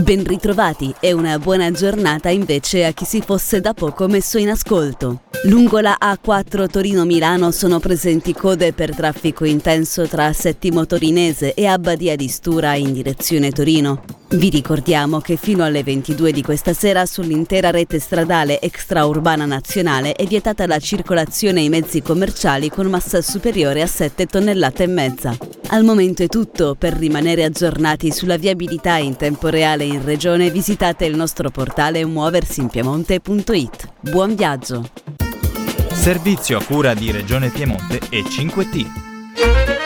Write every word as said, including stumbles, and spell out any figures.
Ben ritrovati e una buona giornata invece a chi si fosse da poco messo in ascolto. Lungo la A quattro Torino-Milano sono presenti code per traffico intenso tra Settimo Torinese e Abbadia di Stura in direzione Torino. Vi ricordiamo che fino alle ventidue di questa sera sull'intera rete stradale extraurbana nazionale è vietata la circolazione ai mezzi commerciali con massa superiore a sette tonnellate e mezza. Al momento è tutto. Per rimanere aggiornati sulla viabilità in tempo reale in regione visitate il nostro portale muoversinpiemonte punto it. Buon viaggio! Servizio a cura di Regione Piemonte e cinque T.